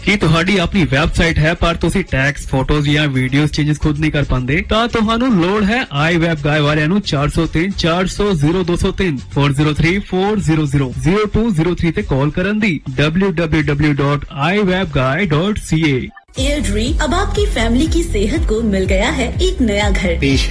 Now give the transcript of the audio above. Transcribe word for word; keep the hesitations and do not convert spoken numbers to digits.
ਕੀ ਤੁਹਾਡੀ ਆਪਣੀ ਵੈਬਸਾਈਟ ਹੈ ਪਰ ਤੁਸੀਂ ਟੈਕਸ, ਫੋਟੋਜ਼ ਜਾਂ ਵੀਡੀਓਜ਼ ਚੇਂਜਸ ਖੁਦ ਨਹੀਂ ਕਰ ਪਾਉਂਦੇ? ਤਾਂ ਤੁਹਾਨੂੰ ਲੋੜ ਹੈ ਆਈ ਵੈਬ ਗਾਏ ਵਾਲਿਆਂ ਨੂੰ ਚਾਰ ਸੌ ਤਿੰਨ ਚਾਰ सौ जीरो दो सौ तीन four zero three four zero zero zero to zero three ਤੇ ਕਾਲ ਕਰਨ ਦੀ W W W dot I web guy dot C ए। एयरड्री अब आपकी फैमिली की सेहत को मिल गया है एक नया घर। पेश